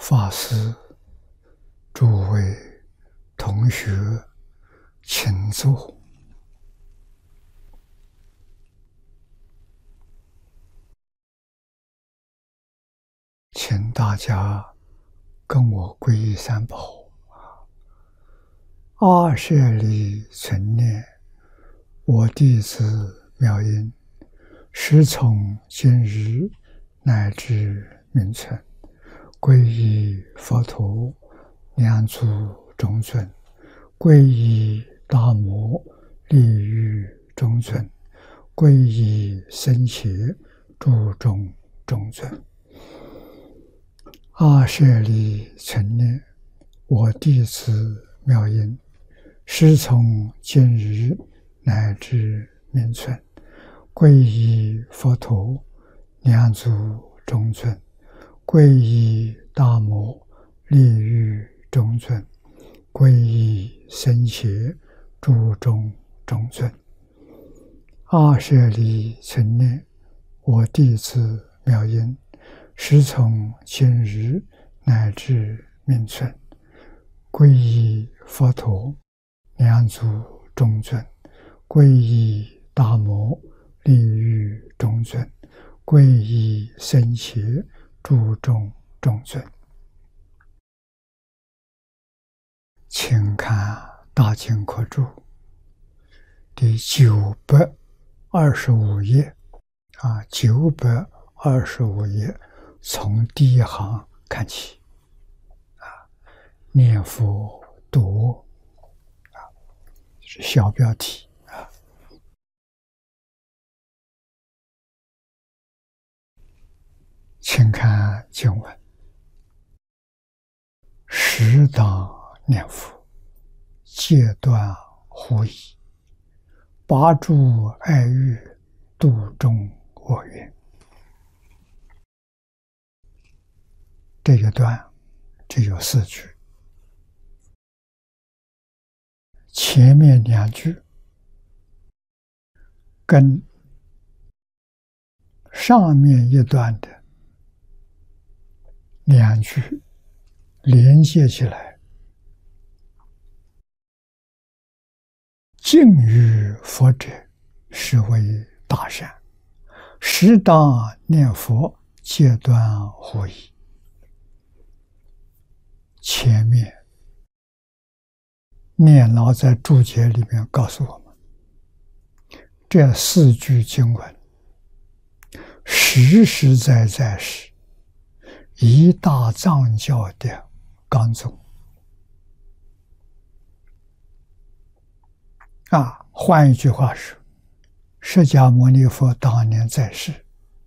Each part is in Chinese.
法师、诸位同学，请坐。请大家跟我皈依三宝。阿舍利存念，我弟子妙音，时从今日乃至明存，皈依佛陀、两祖中尊，皈依大摩利欲中尊，皈依僧伽诸众中尊。阿舍利存念，我弟子妙音，时从今日乃至明存，皈依佛陀、两祖中尊，皈依大摩利欲中尊，皈依僧伽诸众中尊。阿舍利存念，我弟子妙音，时从今日乃至明存，皈依佛陀、两祖中尊，皈依大摩利欲中尊，皈依僧伽诸众中尊。请看大经课注第925页925页，从第一行看起。念佛读是小标题请看经文：适当念佛，戒断狐疑，拔诸爱欲，度众我愿。这一段只有4句，前面2句跟上面一段的2句连接起来，敬于佛者，是为大善，适当念佛，戒断狐疑。前面念老在注解里面告诉我们，这4句经文实实在在是一大藏教的纲宗换一句话说，释迦牟尼佛当年在世，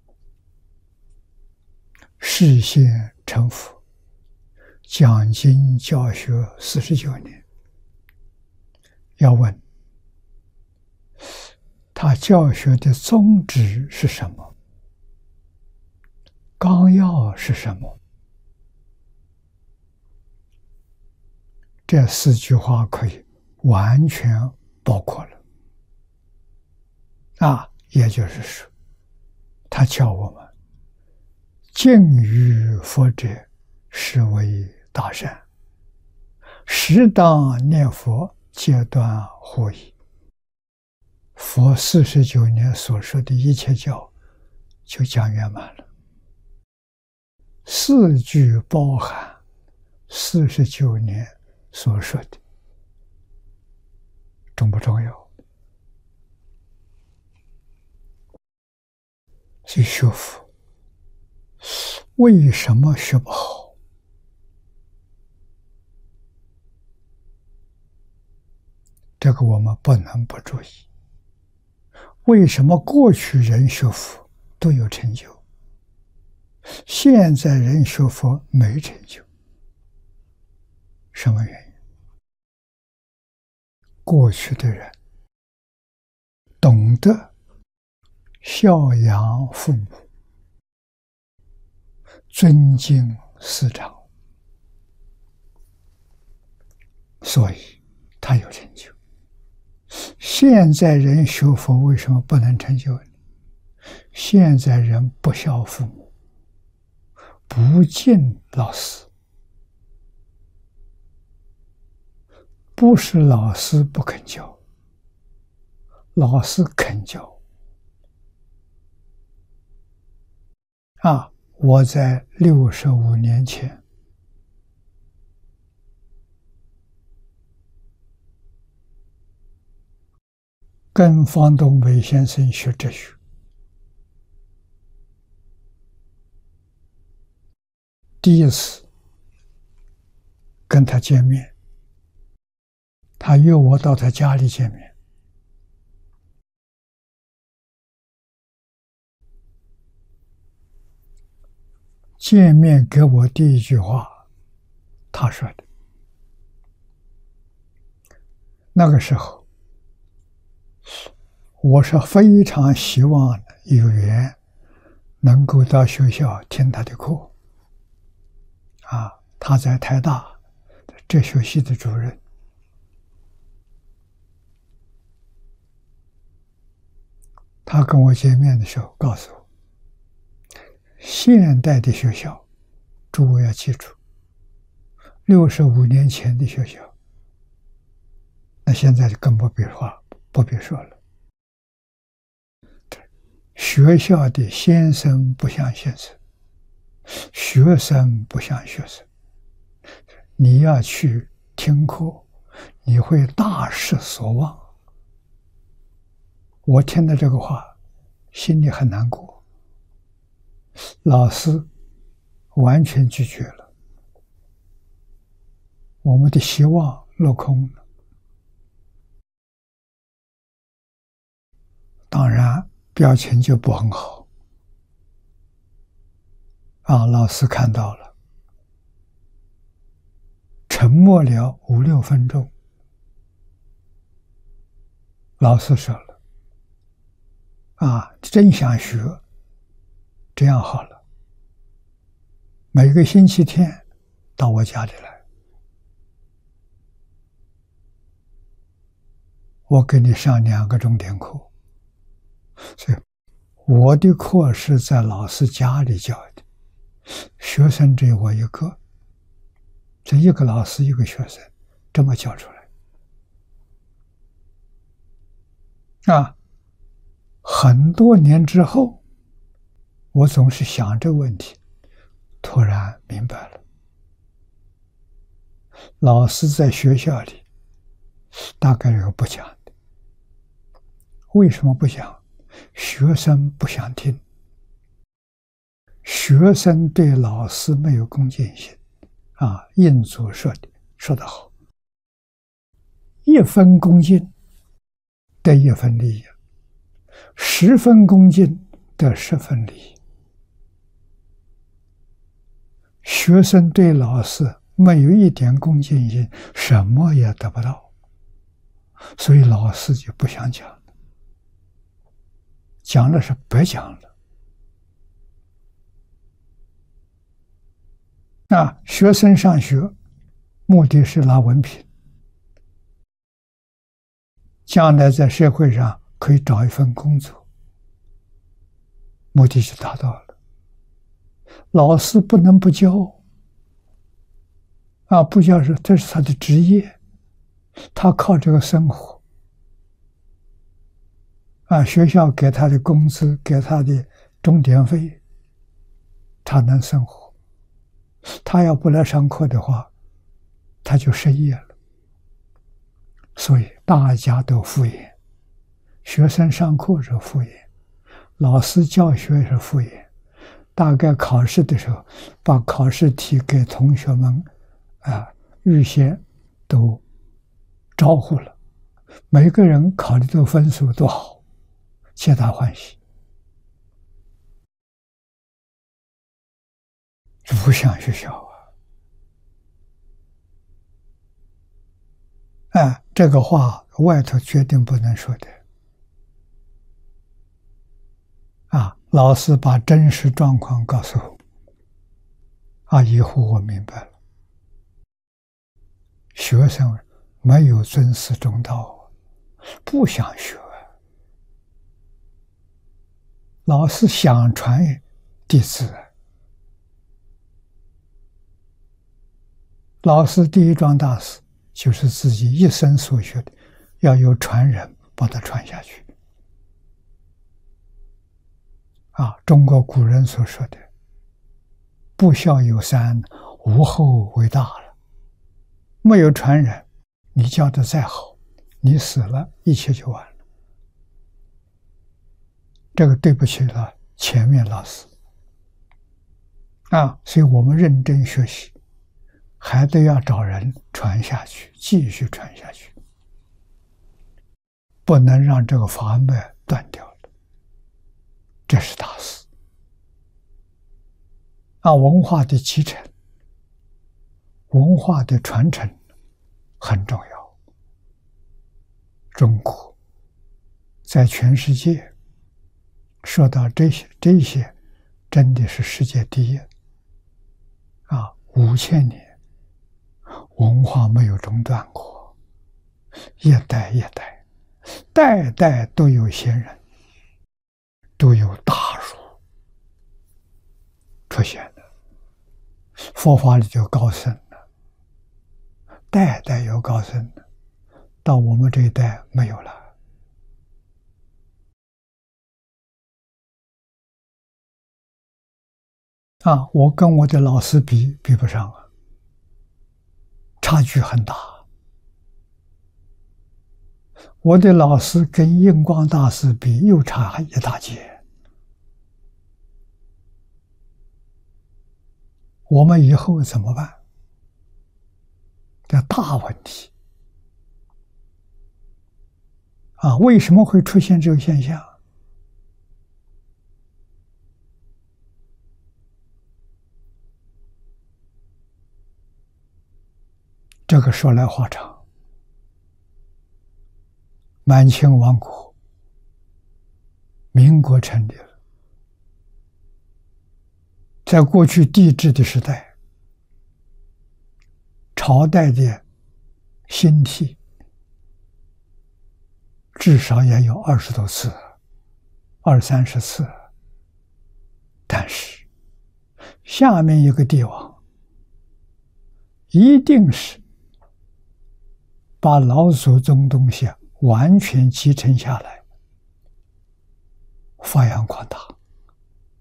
示现成佛，讲经教学49年。要问他教学的宗旨是什么？纲要是什么？这4句话可以完全包括了。也就是说，他教我们敬于佛者，是为大善，适当念佛，戒断狐疑。佛49年所说的一切教就讲圆满了。4句包含49年所说的，重不重要？所以学佛为什么学不好？这个我们不能不注意。为什么过去人学佛都有成就，现在人学佛没成就？什么原因？过去的人懂得孝养父母，尊敬师长，所以他有成就。现在人学佛为什么不能成就呢？现在人不孝父母，不敬老师， 不是老师不肯教，老师肯教。我在65年前跟方东伟先生学哲学，第一次跟他见面，他约我到他家里见面。见面给我第一句话，他说的。那个时候，我是非常希望有缘能够到学校听他的课。他在台大哲学系的主任。他跟我见面的时候告诉我，现代的学校，诸位要记住，65年前的学校，那现在就更不必说了。学校的先生不像先生，学生不像学生。你要去听课，你会大失所望。我听到这个话，心里很难过。老师完全拒绝了，我们的希望落空了。当然表情就不很好。老师看到了，沉默了5、6分钟。老师说了，真想学，这样好了，每个星期天到我家里来，我给你上2个钟点课。所以我的课是在老师家里教的，学生只有我一个，这一个老师一个学生这么教出来。很多年之后，我总是想这个问题，突然明白了，老师在学校里大概有不讲的。为什么不讲？学生不想听，学生对老师没有恭敬心。印祖说得好，1分恭敬得1分利益，10分恭敬得10分利益。学生对老师没有一点恭敬心，什么也得不到，所以老师就不想讲了，讲了是白讲了。学生上学目的是拿文凭，将来在社会上可以找一份工作，目的就达到了。老师不能不教，不教这是他的职业，他靠这个生活。学校给他的工资，给他的钟点费，他能生活。他要不来上课的话，他就失业了。所以大家都敷衍，学生上课是敷衍，老师教学是敷衍。大概考试的时候，把考试题给同学们预先都招呼了，每个人考的这个分数都好，皆大欢喜。不像学校这个话外头决定不能说的。老师把真实状况告诉我，以后我明白了，学生没有尊师重道，不想学。老师想传弟子，老师第一桩大事就是自己一生所学的，要有传人把它传下去。中国古人所说的“不孝有三，无后为大”了。没有传人，你教的再好，你死了，一切就完了。这个对不起了前面老师所以我们认真学习，还得要找人传下去，继续传下去，不能让这个法脉断掉了，这是大事。文化的继承、文化的传承很重要。中国在全世界说到这些真的是世界第一5000年文化没有中断过，一代一代，代代都有贤人，都有大儒出现的。佛法里就高僧了，代代有高僧的，到我们这一代没有了。我跟我的老师比不上差距很大。我的老师跟印光大师比又差一大截。我们以后怎么办？这大问题为什么会出现这个现象？这个说来话长。满清亡国，民国成立了。在过去帝制的时代，朝代的兴替至少也有20多次，20、30次。但是下面一个帝王一定是把老祖宗东西完全继承下来，发扬光大。